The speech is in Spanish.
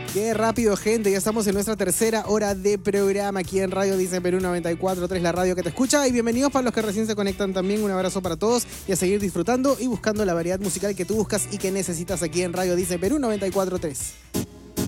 Qué rápido, gente. Ya estamos en nuestra tercera hora de programa aquí en Radio Dice Perú 94.3, la radio que te escucha. Y bienvenidos para los que recién se conectan también. Un abrazo para todos y a seguir disfrutando y buscando la variedad musical que tú buscas y que necesitas aquí en Radio Dice Perú 94.3.